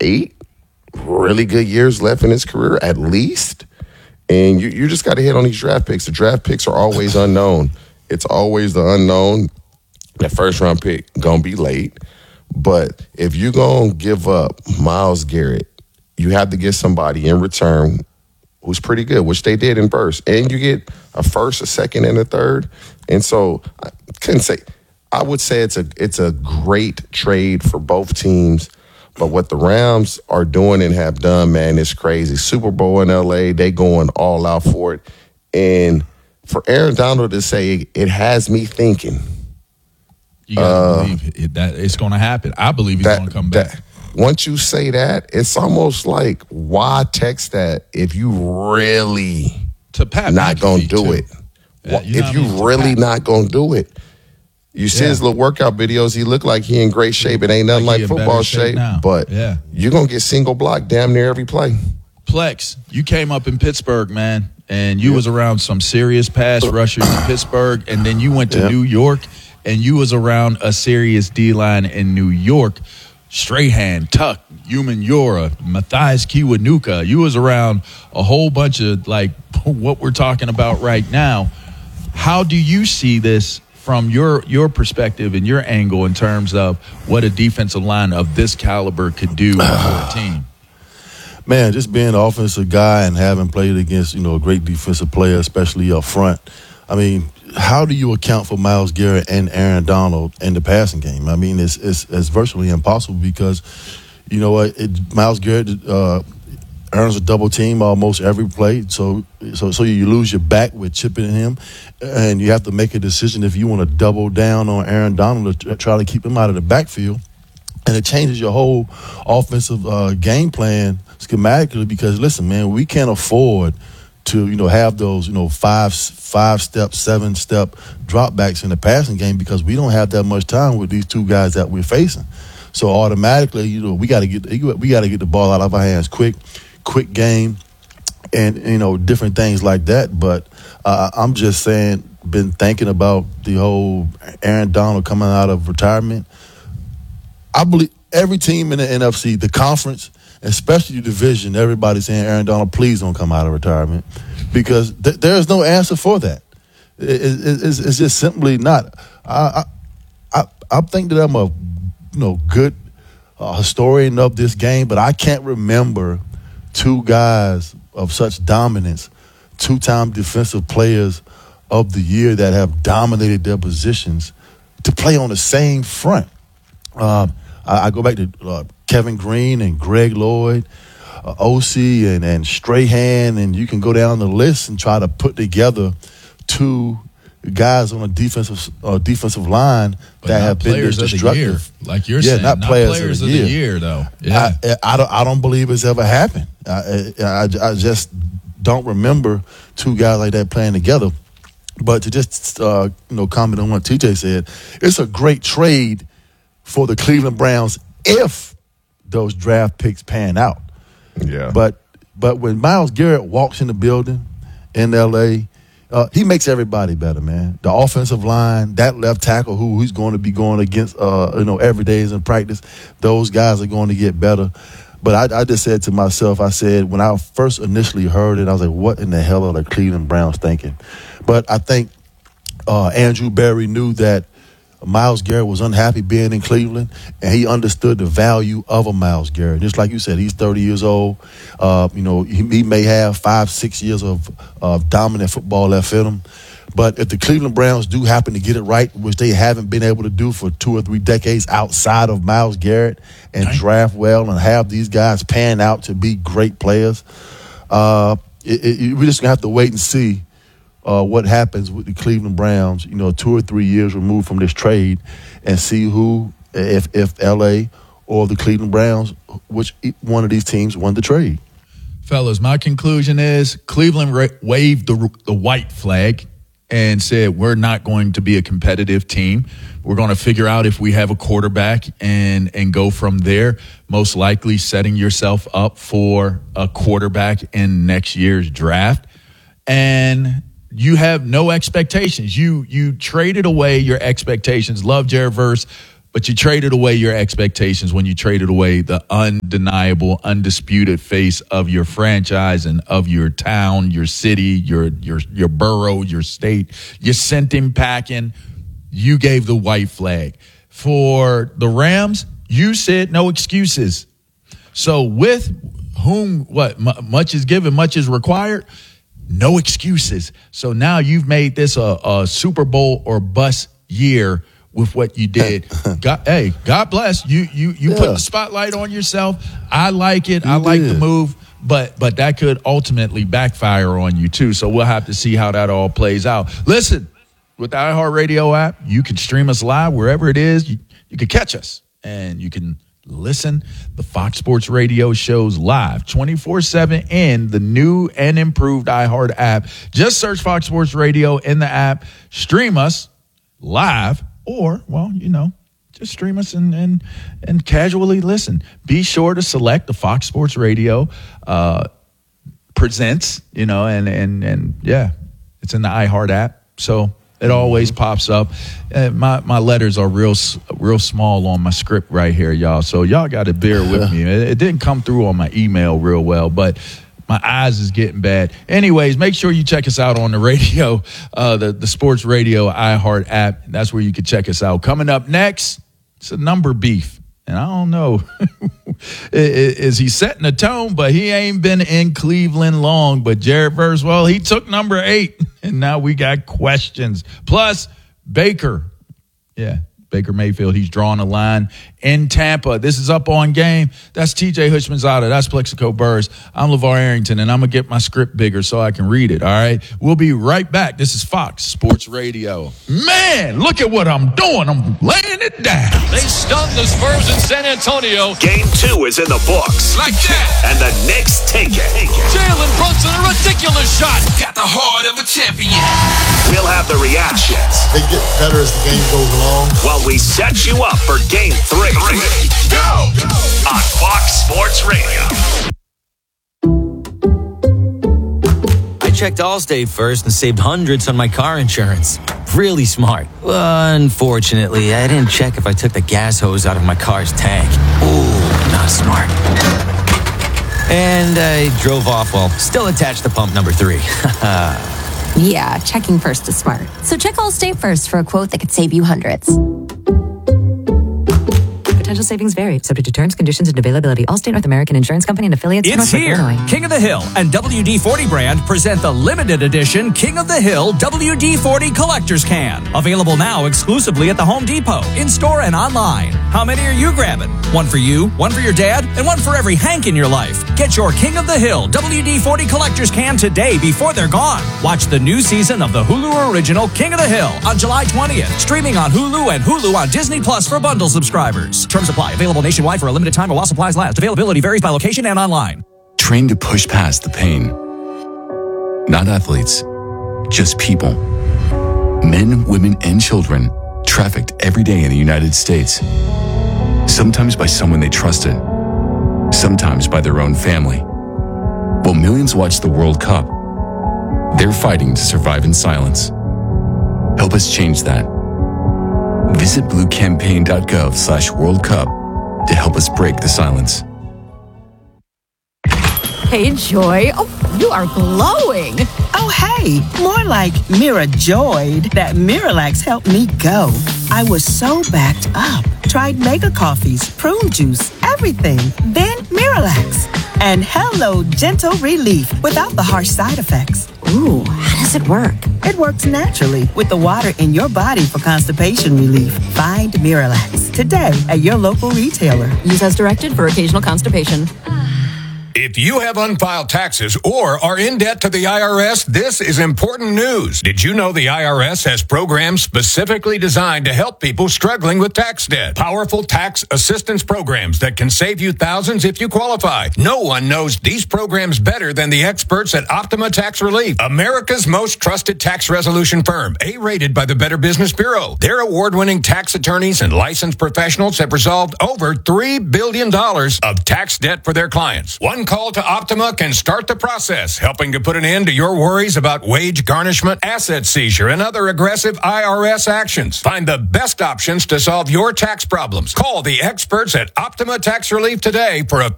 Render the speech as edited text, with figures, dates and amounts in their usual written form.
8 really good years left in his career, at least. And you just got to hit on these draft picks. The draft picks are always unknown. It's always the unknown. That first-round pick going to be late. But if you're going to give up Myles Garrett, you have to get somebody in return who's pretty good, which they did in burst. And you get a first, a second, and a third. And so I would say it's a great trade for both teams. But what the Rams are doing and have done, man, is crazy. Super Bowl in L.A., they going all out for it. And for Aaron Donald to say it has me thinking. You got to believe that it's going to happen. I believe he's going to come back. Once you say that, it's almost like, why text that if you really not going to do it? Yeah, if you really not going to do it. You see his little workout videos, he looked like he in great shape. It ain't nothing like football shape, but you're going to get single block damn near every play. Plex, you came up in Pittsburgh, man, and you was around some serious pass rushers in Pittsburgh, and then you went to New York, and you was around a serious D-line in New York. Strahan, Tuck, Human Yora, Matthias Kiwanuka. You was around a whole bunch of, like, what we're talking about right now. How do you see this from your perspective and your angle in terms of what a defensive line of this caliber could do for a team? Man, just being an offensive guy and having played against, a great defensive player, especially up front. I mean, how do you account for Myles Garrett and Aaron Donald in the passing game? I mean, it's virtually impossible because, you know what, Myles Garrett earns a double team almost every play. So you lose your back with chipping him, and you have to make a decision if you want to double down on Aaron Donald to try to keep him out of the backfield. And it changes your whole offensive game plan schematically because, listen, man, we can't afford to, have those, 5-step, 7-step dropbacks in the passing game because we don't have that much time with these two guys that we're facing. So automatically, we got to get the ball out of our hands quick game, and different things like that. But I'm just saying, been thinking about the whole Aaron Donald coming out of retirement. I believe every team in the NFC, the conference, especially the division, everybody's saying, Aaron Donald, please don't come out of retirement, because there's no answer for that. It's just simply not. I think that I'm a good historian of this game, but I can't remember two guys of such dominance, two-time defensive players of the year that have dominated their positions to play on the same front. I go back to Kevin Green and Greg Lloyd, O.C. and Strahan, and you can go down the list and try to put together two guys on a defensive line that have been this destructive. Like you're saying, not players of the year, though. Yeah. I don't believe it's ever happened. I just don't remember two guys like that playing together. But to just comment on what TJ said, it's a great trade for the Cleveland Browns if those draft picks pan out. Yeah. But when Myles Garrett walks in the building in L.A., he makes everybody better, man. The offensive line, that left tackle who he's going to be going against, every day in practice, those guys are going to get better. But I just said to myself, when I first initially heard it, I was like, what in the hell are the Cleveland Browns thinking? But I think Andrew Berry knew that Myles Garrett was unhappy being in Cleveland, and he understood the value of a Myles Garrett. Just like you said, he's 30 years old. He may have 5-6 years of dominant football left in him. But if the Cleveland Browns do happen to get it right, which they haven't been able to do for 2 or 3 decades outside of Myles Garrett, and draft well and have these guys pan out to be great players, we're just going to have to wait and see what happens with the Cleveland Browns, 2 or 3 years removed from this trade, and see who, if L.A. or the Cleveland Browns, which one of these teams won the trade. Fellas, my conclusion is Cleveland waved the white flag and said, we're not going to be a competitive team. We're going to figure out if we have a quarterback and go from there, most likely setting yourself up for a quarterback in next year's draft. And you have no expectations. You traded away your expectations. Love Jared Verse But you traded away your expectations when you traded away the undeniable, undisputed face of your franchise and of your town, your city, your borough, your state. You sent him packing. You gave the white flag. For the Rams, you said no excuses. So with whom, much is given, much is required, no excuses. So now you've made this a Super Bowl or bust year with what you did. God bless you. You put the spotlight on yourself. I like it. I like the move, but that could ultimately backfire on you too. So we'll have to see how that all plays out. Listen, with the iHeartRadio app, you can stream us live wherever it is. You can catch us and you can listen the Fox Sports Radio shows live 24/7 in the new and improved iHeart app. Just search Fox Sports Radio in the app, stream us live, or, just stream us and casually listen. Be sure to select the Fox Sports Radio presents, it's in the iHeart app. So it always pops up. My letters are real small on my script right here, y'all. So y'all got to bear with me. It didn't come through on my email real well, but my eyes is getting bad. Anyways, make sure you check us out on the radio, the Sports Radio iHeart app. That's where you can check us out. Coming up next, it's a number beef. And I don't know, is he setting a tone? But he ain't been in Cleveland long. But Jared Verse, he took number 8. And now we got questions. Plus, Baker. Yeah, Baker Mayfield. He's drawing a line in Tampa. This is Up On Game. That's TJ Hushmanzada. That's Plexico Burrs. I'm LeVar Arrington, and I'm going to get my script bigger so I can read it, all right? We'll be right back. This is Fox Sports Radio. Man, look at what I'm doing. I'm laying it down. They stunned the Spurs in San Antonio. Game 2 is in the books. Like that. And the Knicks take it. Jalen Brunson, a ridiculous shot. Got the heart of a champion. We'll have the reactions. They get better as the game goes along. While we set you up for Game 3. Go! On Fox Sports Radio. I checked Allstate first and saved hundreds on my car insurance. Really smart. Unfortunately, I didn't check if I took the gas hose out of my car's tank. Ooh, not smart. And I drove off while still attached to pump number 3. Yeah, checking first is smart. So check Allstate first for a quote that could save you hundreds. Potential savings vary, subject to terms, conditions, and availability. Allstate North American Insurance Company and affiliates. It's here. Illinois. King of the Hill and WD-40 brand present the limited edition King of the Hill WD-40 Collector's Can. Available now exclusively at the Home Depot, in-store and online. How many are you grabbing? One for you, one for your dad, and one for every Hank in your life. Get your King of the Hill WD-40 Collector's Can today before they're gone. Watch the new season of the Hulu original King of the Hill on July 20th. Streaming on Hulu and Hulu on Disney Plus for bundle subscribers. Terms apply. Available nationwide for a limited time while supplies last. Availability varies by location and online. Train to push past the pain. Not athletes, just people. Men, women, and children trafficked every day in the United States. Sometimes by someone they trusted. Sometimes by their own family. While millions watch the World Cup, they're fighting to survive in silence. Help us change that. Visit bluecampaign.gov/World Cup to help us break the silence. Hey, Joy. Oh, you are glowing. Oh, hey. More like Mira Joyed. That Miralax helped me go. I was so backed up. Tried mega coffees, prune juice, everything. Then Miralax. And hello, gentle relief without the harsh side effects. Ooh, how does it work? It works naturally with the water in your body for constipation relief. Find Miralax today at your local retailer. Use as directed for occasional constipation. If you have unfiled taxes or are in debt to the IRS, this is important news. Did you know the IRS has programs specifically designed to help people struggling with tax debt? Powerful tax assistance programs that can save you thousands if you qualify. No one knows these programs better than the experts at Optima Tax Relief, America's most trusted tax resolution firm, A-rated by the Better Business Bureau. Their award-winning tax attorneys and licensed professionals have resolved over $3 billion of tax debt for their clients. One One call to Optima can start the process, helping to put an end to your worries about wage garnishment, asset seizure, and other aggressive IRS actions. Find the best options to solve your tax problems. Call the experts at Optima Tax Relief today for a